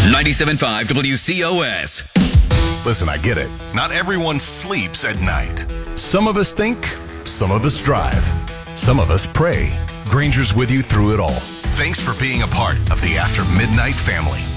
97.5 WCOS. Listen, I get it. Not everyone sleeps at night. Some of us think, some of us drive, some of us pray. Granger's with you through it all. Thanks for being a part of the After Midnight family.